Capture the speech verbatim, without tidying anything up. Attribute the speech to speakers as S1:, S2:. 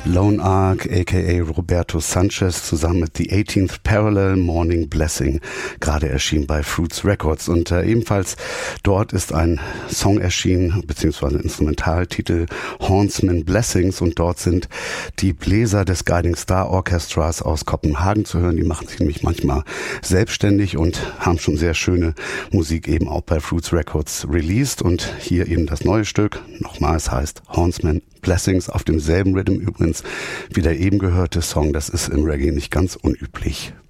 S1: Lone Ark, aka Roberto Sanchez, zusammen mit The eighteenth Parallel, Morning Blessing, gerade erschienen bei Fruits Records. Und äh, ebenfalls dort ist ein Song erschienen, beziehungsweise ein Instrumentaltitel, Hornsman Blessings. Und dort sind die Bläser des Guiding Star Orchestras aus Kopenhagen zu hören. Die machen sich nämlich manchmal selbstständig und haben schon sehr schöne Musik eben auch bei Fruits Records released. Und hier eben das neue Stück, nochmal, es heißt Hornsman Blessings, auf demselben Rhythm übrigens wie der eben gehörte Song. Das ist im Reggae nicht ganz unüblich.